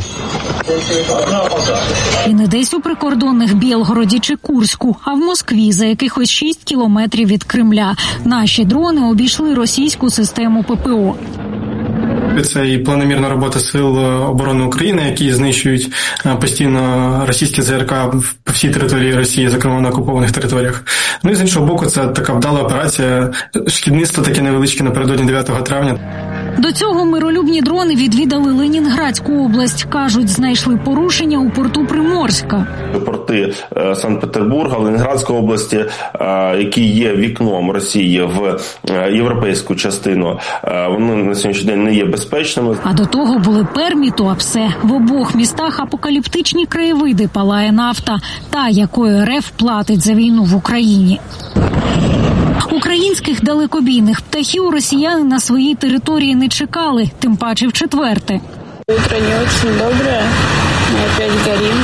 І не десь у прикордонних Білгороді чи Курську, а в Москві, за якихось 6 кілометрів від Кремля. Наші дрони обійшли російську систему ППО. Це і планомірна робота Сил оборони України, які знищують постійно російські ЗРК по всій території Росії, зокрема на окупованих територіях. Ну і з іншого боку, це така вдала операція, шкідництво таке невеличке напередодні 9 травня. До цього миролюбні дрони відвідали Ленінградську область. Кажуть, знайшли порушення у порту Приморська. Порти Санкт-Петербурга, Ленінградської області, які є вікном Росії в європейську частину, вони на сьогоднішній день не є безпечними. А до того були Пермі, Туапсе. В обох містах апокаліптичні краєвиди, палає нафта, та якою РФ платить за війну в Україні. Українських далекобійних птахів росіяни на своїй території не чекали, тим паче в четверте. Утро не очень доброе, мы опять горим.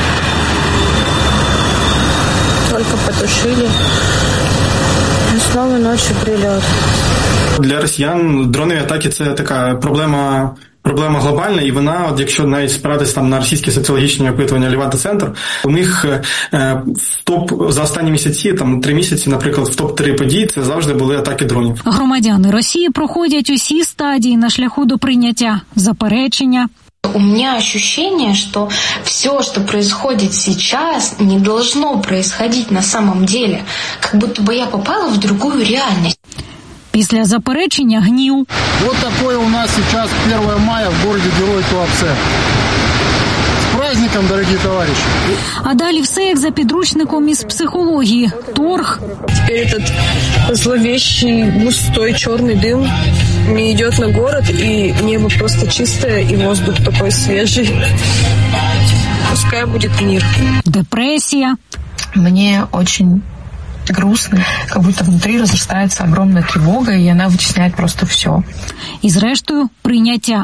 Только потушили. И снова ночью прилет. Для росіян дронові атаки – це така проблема глобальна, і вона, от якщо навіть спиратись там на російські соціологічні опитування Левада-Центр, у них в топ за останні місяці, там 3 місяці, наприклад, в топ-3 подій це завжди були атаки дронів. Громадяни Росії проходять усі стадії на шляху до прийняття, заперечення. У меня ощущение, что все, что происходит сейчас, не должно происходить на самом деле. Как будто бы я попала в другую реальность. Після заперечення гнів. Вот такое у нас сейчас 1 мая в городе Герой Туапсе. С праздником, дорогие товарищи. А далі все як за підручником із психології. Торг. Теперь этот зловещий, густой черный дым не идет на город, и небо просто чистое, и воздух такой свежий. Пускай будет мир. Депресія. Мне очень грустно, как будто внутри разрастается огромная тревога, и она вытесняет просто все. І зрештою прийняття.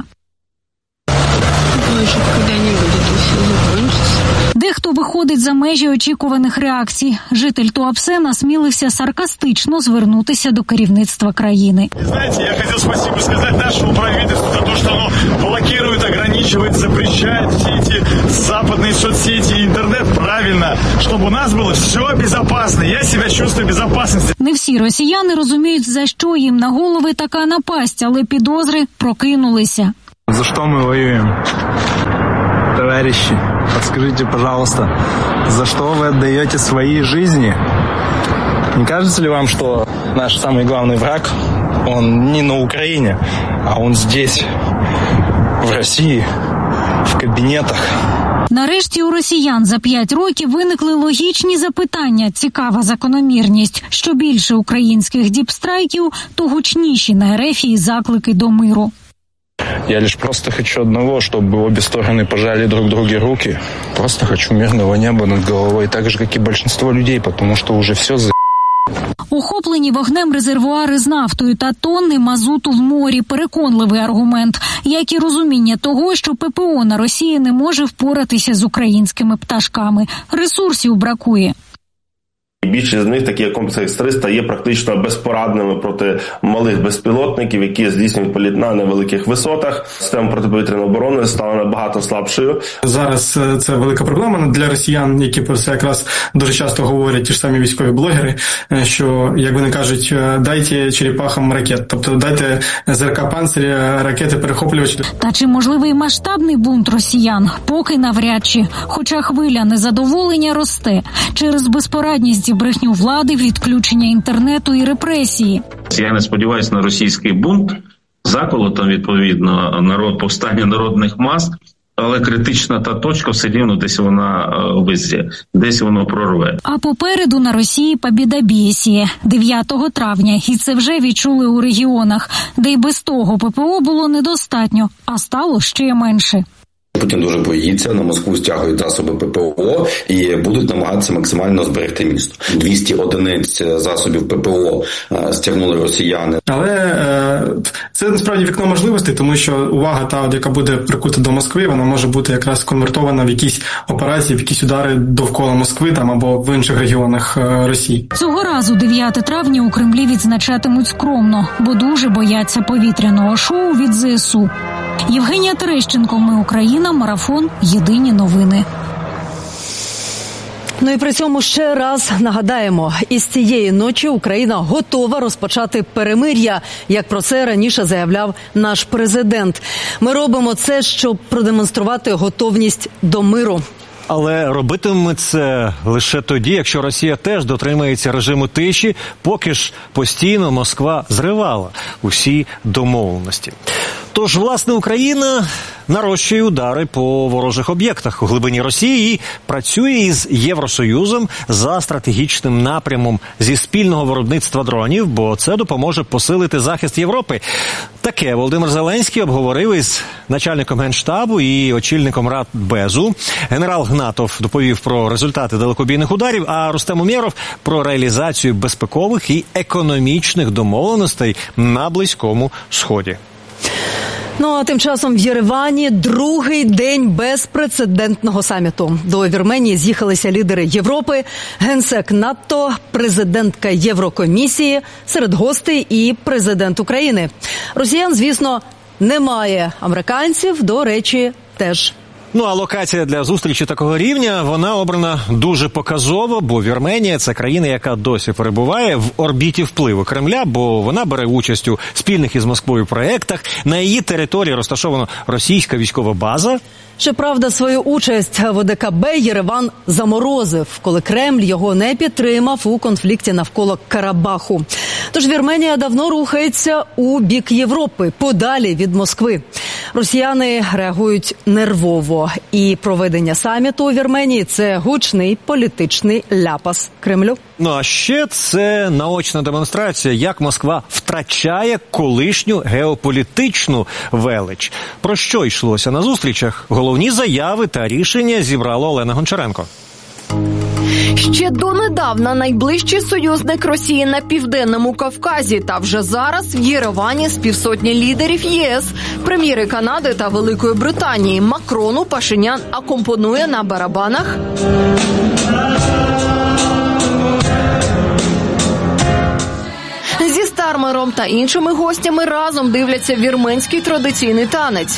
Больше когда-нибудь это все закончится. Дехто виходить за межі очікуваних реакцій. Житель Туапсе насмілився саркастично звернутися до керівництва країни. Знаете, я хотел спасибо сказать нашему правительству за то, что оно блокирует, ограничивает, запрещает все эти западные соцсети и интернет. Правильно, чтобы у нас было все безопасно. Я себя чувствую в безопасности. Не всі росіяни розуміють, за що їм на голови така напасть, але підозри прокинулися. За что мы воюем? Товарищи, подскажите, пожалуйста, за что вы отдаете свои жизни? Не кажется ли вам, что наш самый главный враг, он не на Украине, а он здесь, в России, в кабинетах? Нарешті у росіян за 5 років виникли логічні запитання, цікава закономірність. Що більше українських діпстрайків, то гучніші на РФ заклики до миру. Я лишь просто хочу одного, чтобы обе стороны пожали друг друге руки. Просто хочу мирного неба над головой, так же, как и большинство людей, потому что уже все Охоплені вогнем резервуари з нафтою та тонни мазуту в морі – переконливий аргумент, як і розуміння того, що ППО на Росії не може впоратися з українськими пташками. Ресурсів бракує. Більшість з них, такі як комплекс С-300, є практично безпорадними проти малих безпілотників, які здійснюють політ на невеликих висотах. Система протиповітряної оборони стала набагато слабшою. Зараз це велика проблема для росіян, які про це якраз дуже часто говорять ті ж самі військові блогери, що, як вони кажуть, дайте черепахам ракет, тобто дайте ЗРК «Панцирі» ракети-перехоплювачі. Та чи можливий масштабний бунт росіян? Поки навряд чи. Хоча хвиля незадоволення росте через безпорадність і брехню влади, відключення інтернету і репресії. Я не сподіваюся на російський бунт, заколотом, відповідно, повстання народних мас, але критична та точка все рівно десь вона визріє, десь воно прорве. А попереду на Росії побєдобєсіє 9 травня, і це вже відчули у регіонах, де й без того ППО було недостатньо, а стало ще менше. Путін дуже боїться, на Москву стягують засоби ППО і будуть намагатися максимально зберегти місто. 200 одиниць засобів ППО стягнули росіяни. Але це насправді вікно можливостей, тому що увага та, яка буде прикута до Москви, вона може бути якраз конвертована в якісь операції, в якісь удари довкола Москви там або в інших регіонах Росії. Цього разу 9 травня у Кремлі відзначатимуть скромно, бо дуже бояться повітряного шоу від ЗСУ. Євгенія Терещенко, «Ми Україна», марафон, єдині новини. Ну і при цьому ще раз нагадаємо, із цієї ночі Україна готова розпочати перемир'я, як про це раніше заявляв наш президент. Ми робимо це, щоб продемонструвати готовність до миру. Але робитиме це лише тоді, якщо Росія теж дотримається режиму тиші, поки ж постійно Москва зривала усі домовленості. Тож, власне, Україна нарощує удари по ворожих об'єктах у глибині Росії і працює із Євросоюзом за стратегічним напрямом зі спільного виробництва дронів, бо це допоможе посилити захист Європи. Таке Володимир Зеленський обговорив із начальником Генштабу і очільником Радбезу. Генерал Гнатов доповів про результати далекобійних ударів, а Рустем Умєров – про реалізацію безпекових і економічних домовленостей на Близькому Сході. Ну а тим часом в Єревані другий день безпрецедентного саміту. До Вірменії з'їхалися лідери Європи, генсек НАТО, президентка Єврокомісії, серед гостей і президент України. Росіян, звісно, немає. Американців, до речі, теж. Ну, а локація для зустрічі такого рівня, вона обрана дуже показово, бо Вірменія – це країна, яка досі перебуває в орбіті впливу Кремля, бо вона бере участь у спільних із Москвою проєктах. На її території розташована російська військова база. Щоправда, свою участь в ОДКБ Єреван заморозив, коли Кремль його не підтримав у конфлікті навколо Карабаху. Тож Вірменія давно рухається у бік Європи, подалі від Москви. Росіяни реагують нервово. І проведення саміту у Вірменії – це гучний політичний ляпас Кремлю. Ну а ще це наочна демонстрація, як Москва втрачає колишню геополітичну велич. Про що йшлося на зустрічах? Головні заяви та рішення зібрала Олена Гончаренко. Ще донедавна найближчий союзник Росії на Південному Кавказі, та вже зараз в Єревані з півсотні лідерів ЄС, прем'єри Канади та Великої Британії. Макрону Пашинян акомпонує на барабанах. Зі Стармером та іншими гостями разом дивляться вірменський традиційний танець.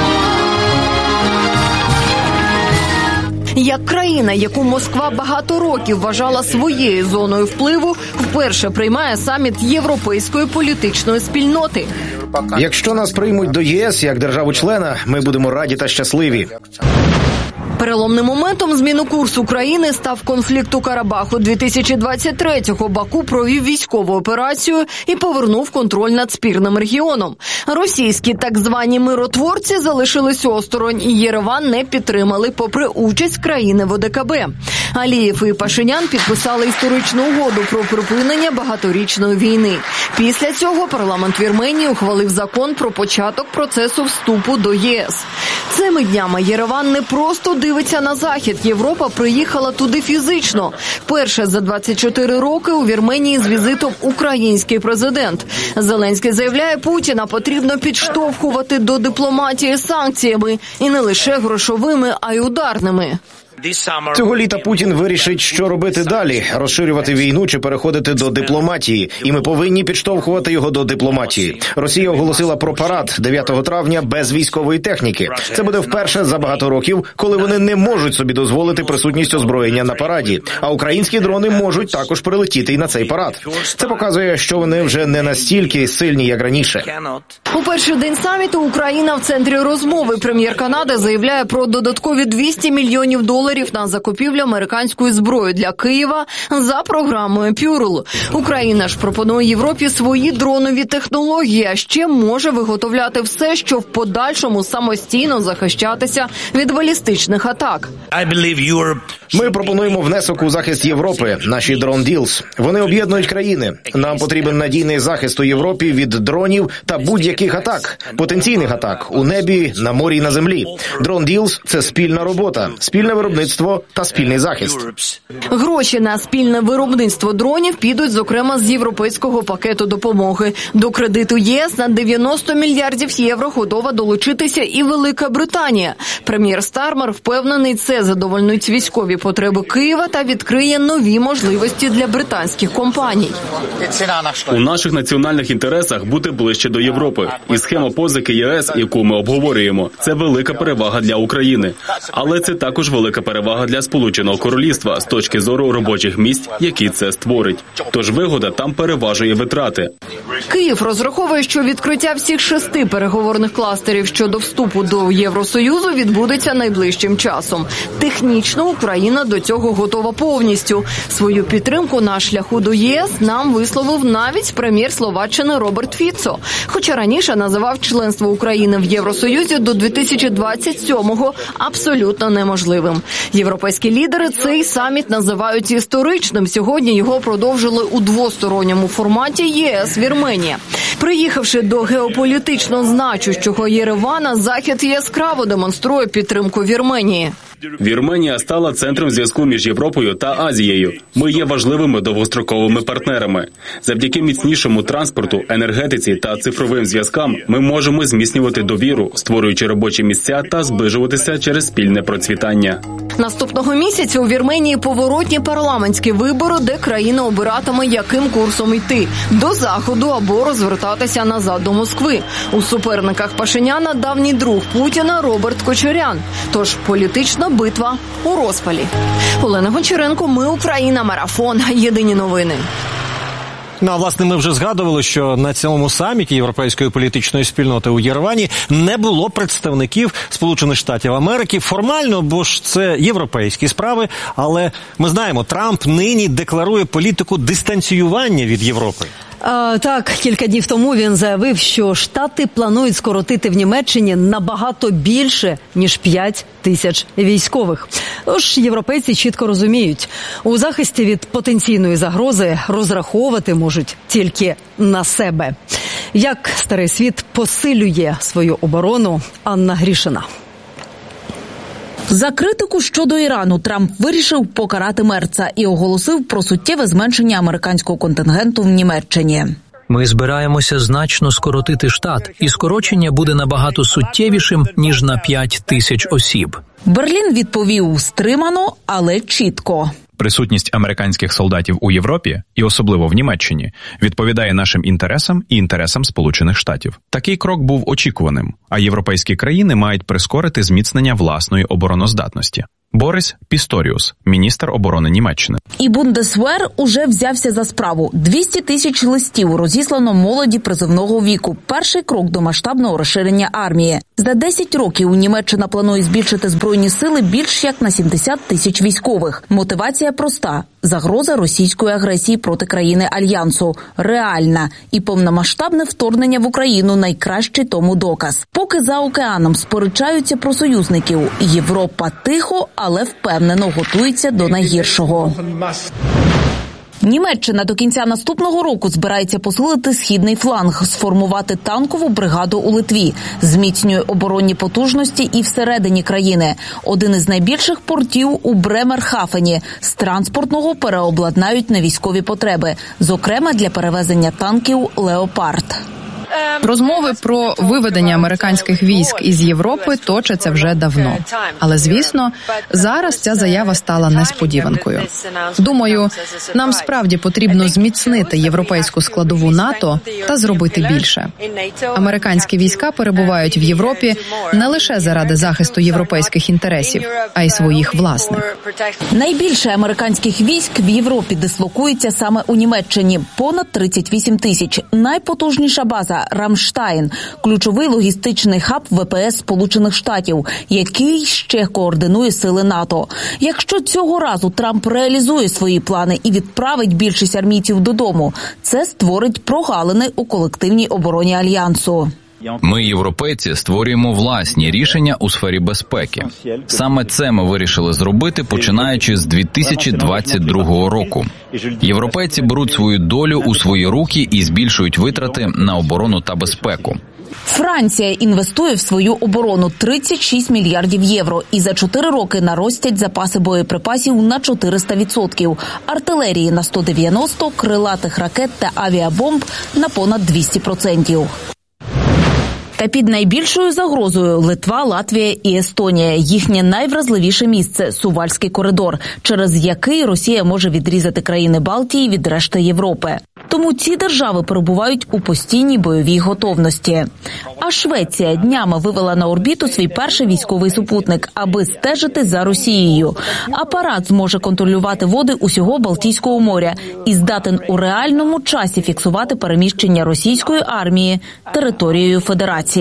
Як країна, яку Москва багато років вважала своєю зоною впливу, вперше приймає саміт Європейської політичної спільноти. Якщо нас приймуть до ЄС як державу-члена, ми будемо раді та щасливі. Переломним моментом зміну курсу країни став конфлікт у Карабаху. 2023-го Баку провів військову операцію і повернув контроль над спірним регіоном. Російські так звані миротворці залишились осторонь і Єреван не підтримали, попри участь країни в ОДКБ. Алієв і Пашинян підписали історичну угоду про припинення багаторічної війни. Після цього парламент Вірменії ухвалив закон про початок процесу вступу до ЄС. Цими днями Єреван не просто дивиться на Захід. Європа приїхала туди фізично. Перше за 24 роки у Вірменії з візитом український президент. Зеленський заявляє, Путіна потрібно підштовхувати до дипломатії санкціями. І не лише грошовими, а й ударними. Цього літа Путін вирішить, що робити далі – розширювати війну чи переходити до дипломатії. І ми повинні підштовхувати його до дипломатії. Росія оголосила про парад 9 травня без військової техніки. Це буде вперше за багато років, коли вони не можуть собі дозволити присутність озброєння на параді. А українські дрони можуть також прилетіти і на цей парад. Це показує, що вони вже не настільки сильні, як раніше. У перший день саміту Україна в центрі розмови. Прем'єр Канади заявляє про додаткові $200 мільйонів на закупівлю американської зброї для Києва за програмою Пюрл. Україна ж пропонує Європі свої дронові технології, а ще може виготовляти все, що в подальшому самостійно захищатися від балістичних атак. Ми пропонуємо внесок у захист Європи, наші Drone Deals. Вони об'єднують країни. Нам потрібен надійний захист у Європі від дронів та будь-яких атак, потенційних атак у небі, на морі і на землі. Drone Deals – це спільна робота, спільне виробництво та спільний захист. Гроші на спільне виробництво дронів підуть, зокрема, з європейського пакету допомоги. До кредиту ЄС на 90 мільярдів євро готова долучитися і Велика Британія. Прем'єр Стармер впевнений, це задовольнить військові потреби Києва та відкриє нові можливості для британських компаній. У наших національних інтересах бути ближче до Європи. І схема позики ЄС, яку ми обговорюємо, це велика перевага для України. Але це також велика перевага для Сполученого Королівства з точки зору робочих місць, які це створить. Тож вигода там переважує витрати. Київ розраховує, що відкриття всіх 6 переговорних кластерів щодо вступу до Євросоюзу відбудеться найближчим часом. Технічно Україна до цього готова повністю. Свою підтримку на шляху до ЄС нам висловив навіть прем'єр Словаччини Роберт Фіцо. Хоча раніше називав членство України в Євросоюзі до 2027-го абсолютно неможливим. Європейські лідери цей саміт називають історичним. Сьогодні його продовжили у двосторонньому форматі ЄС-Вірменія. Приїхавши до геополітично значущого Єревана, Захід яскраво демонструє підтримку Вірменії. Вірменія стала центром зв'язку між Європою та Азією. Ми є важливими довгостроковими партнерами. Завдяки міцнішому транспорту, енергетиці та цифровим зв'язкам ми можемо зміцнювати довіру, створюючи робочі місця та зближуватися через спільне процвітання. Наступного місяця у Вірменії поворотні парламентські вибори, де країна обиратиме, яким курсом йти – до Заходу або розвертатися назад до Москви. У суперниках Пашиняна давній друг Путіна Роберт Кочарян. Тож політична битва у розпалі. Олена Гончаренко, Ми Україна, Марафон. Єдині новини. Ну, а власне, ми вже згадували, що на цьому саміті Європейської політичної спільноти у Єревані не було представників Сполучених Штатів Америки. Формально, бо ж це європейські справи, але ми знаємо, Трамп нині декларує політику дистанціювання від Європи. Так, кілька днів тому він заявив, що Штати планують скоротити в Німеччині набагато більше, ніж 5 тисяч військових. Тож європейці чітко розуміють, у захисті від потенційної загрози розраховувати можуть тільки на себе. Як Старий світ посилює свою оборону, Анна Грішина. За критику щодо Ірану Трамп вирішив покарати Мерца і оголосив про суттєве зменшення американського контингенту в Німеччині. Ми збираємося значно скоротити штат, і скорочення буде набагато суттєвішим, ніж на 5 тисяч осіб. Берлін відповів стримано, але чітко. Присутність американських солдатів у Європі, і особливо в Німеччині, відповідає нашим інтересам і інтересам Сполучених Штатів. Такий крок був очікуваним, а європейські країни мають прискорити зміцнення власної обороноздатності. Борис Пісторіус, міністр оборони Німеччини. І Бундесвер уже взявся за справу. 200 тисяч листів розіслано молоді призовного віку. Перший крок до масштабного розширення армії. За 10 років Німеччина планує збільшити збройні сили більш як на 70 тисяч військових. Мотивація проста. Загроза російської агресії проти країни Альянсу. Реальна. І повномасштабне вторгнення в Україну – найкращий тому доказ. Поки за океаном сперечаються про союзників, Європа тихо, але впевнено готується до найгіршого. Німеччина до кінця наступного року збирається посилити східний фланг, сформувати танкову бригаду у Литві, зміцнює оборонні потужності і всередині країни. Один із найбільших портів у Бремерхафені з транспортного переобладнають на військові потреби, зокрема для перевезення танків «Леопард». Розмови про виведення американських військ із Європи точаться вже давно. Але, звісно, зараз ця заява стала несподіванкою. Думаю, нам справді потрібно зміцнити європейську складову НАТО та зробити більше. Американські війська перебувають в Європі не лише заради захисту європейських інтересів, а й своїх власних. Найбільше американських військ в Європі дислокується саме у Німеччині – понад 38 тисяч. Найпотужніша база – Рамштайн – ключовий логістичний хаб ВПС Сполучених Штатів, який ще координує сили НАТО. Якщо цього разу Трамп реалізує свої плани і відправить більшість армійців додому, це створить прогалини у колективній обороні Альянсу. Ми, європейці, створюємо власні рішення у сфері безпеки. Саме це ми вирішили зробити, починаючи з 2022 року. Європейці беруть свою долю у свої руки і збільшують витрати на оборону та безпеку. Франція інвестує в свою оборону 36 мільярдів євро і за 4 роки наростять запаси боєприпасів на 400%, артилерії на 190%, крилатих ракет та авіабомб на понад 200%. Та під найбільшою загрозою Литва, Латвія і Естонія. Їхнє найвразливіше місце – Сувальський коридор, через який Росія може відрізати країни Балтії від решти Європи. Тому ці держави перебувають у постійній бойовій готовності. А Швеція днями вивела на орбіту свій перший військовий супутник, аби стежити за Росією. Апарат зможе контролювати води усього Балтійського моря і здатен у реальному часі фіксувати переміщення російської армії територією Федерації.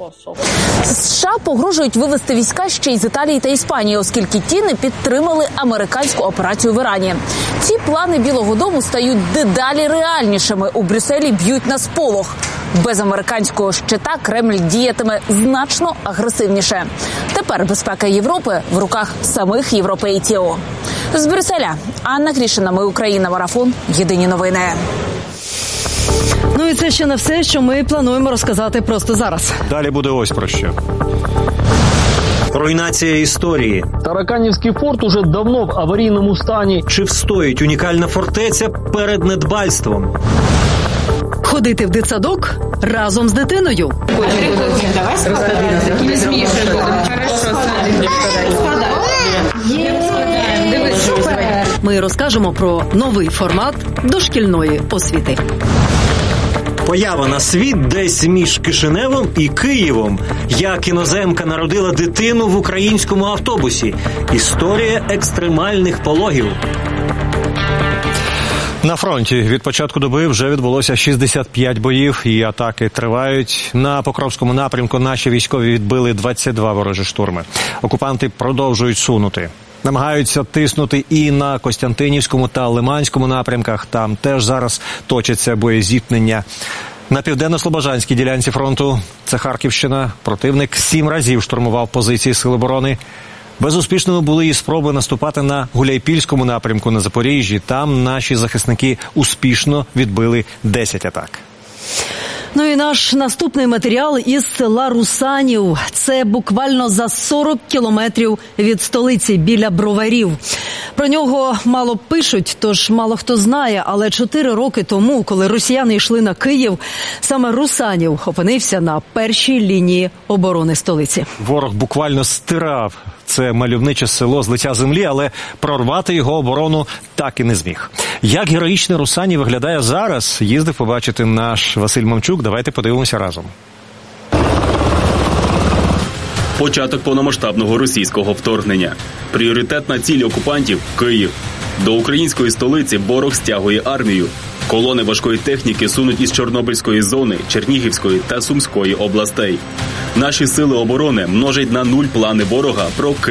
США погрожують вивести війська ще й з Італії та Іспанії, оскільки ті не підтримали американську операцію в Ірані. Ці плани Білого дому стають дедалі реальнішими. У Брюсселі б'ють на сполох. Без американського щита Кремль діятиме значно агресивніше. Тепер безпека Європи в руках самих європейців. З Брюсселя Анна Грішина, Ми Україна, Марафон. Єдині новини. Ну і це ще не все, що ми плануємо розказати просто зараз. Далі буде ось про що. Руйнація історії. Тараканівський форт уже давно в аварійному стані. Чи встоїть унікальна фортеця перед недбальством? Ходити в дитсадок разом з дитиною. Ми розкажемо про новий формат дошкільної освіти. Поява на світ десь між Кишиневом і Києвом. Як іноземка народила дитину в українському автобусі. Історія екстремальних пологів. На фронті від початку доби вже відбулося 65 боїв і атаки тривають. На Покровському напрямку наші військові відбили 22 ворожі штурми. Окупанти продовжують сунути. Намагаються тиснути і на Костянтинівському та Лиманському напрямках. Там теж зараз точаться боєзіткнення. На південно-слобожанській ділянці фронту, це Харківщина, противник 7 разів штурмував позиції Сил оборони. Безуспішними були і спроби наступати на Гуляйпільському напрямку на Запоріжжі. Там наші захисники успішно відбили 10 атак. Ну і наш наступний матеріал із села Русанів. Це буквально за 40 кілометрів від столиці, біля Броварів. Про нього мало пишуть, тож мало хто знає, але 4 роки тому, коли росіяни йшли на Київ, саме Русанів опинився на першій лінії оборони столиці. Ворог буквально стирав це мальовниче село з лиця землі, але прорвати його оборону так і не зміг. Як героїчно Русанів виглядає зараз, їздив побачити наш Василь Мамчук. Давайте подивимося разом. Початок повномасштабного російського вторгнення. Пріоритетна ціль окупантів – Київ. До української столиці ворог стягує армію. Колони важкої техніки сунуть із Чорнобильської зони, Чернігівської та Сумської областей. Наші сили оборони множать на нуль плани ворога про Київ.